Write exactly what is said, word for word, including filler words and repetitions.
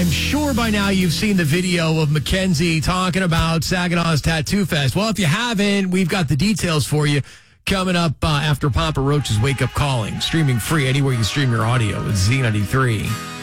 I'm sure by now you've seen the video of Mackenzie talking about Saginaw's Tattoo Fest. Well, if you haven't, we've got the details for you coming up uh, after Papa Roach's Wake Up Calling. Streaming free anywhere you stream your audio with Z ninety-three.